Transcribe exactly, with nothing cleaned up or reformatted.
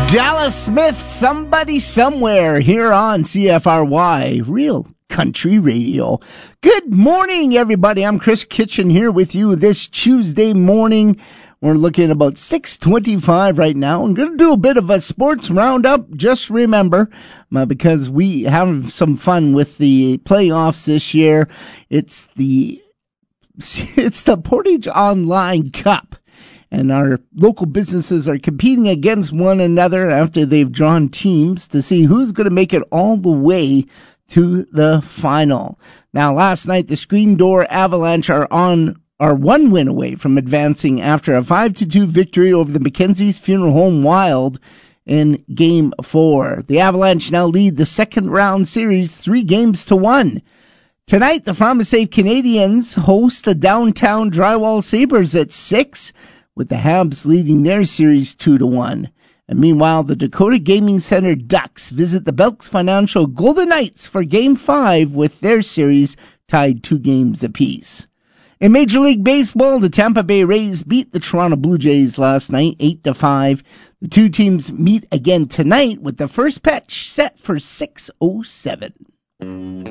Dallas Smith, Somebody Somewhere, here on C F R Y, Real Country Radio. Good morning, everybody. I'm Chris Kitchen here with you this Tuesday morning. We're looking at about six twenty-five right now. I'm going to do a bit of a sports roundup. Just remember, uh, because we have some fun with the playoffs this year, it's the it's the Portage Online Cup. And our local businesses are competing against one another after they've drawn teams to see who's going to make it all the way to the final. Now, last night, the Screen Door Avalanche are on are one win away from advancing after a five to two victory over the Mackenzie's Funeral Home Wild in Game four. The Avalanche now lead the second round series three games to one. Tonight, the Farm-A-Safe Canadians host the downtown Drywall Sabres at six, with the Habs leading their series two to one. And meanwhile, the Dakota Gaming Center Ducks visit the Belks Financial Golden Knights for Game five with their series tied two games apiece. In Major League Baseball, the Tampa Bay Rays beat the Toronto Blue Jays last night eight to five. The two teams meet again tonight with the first pitch set for six oh seven.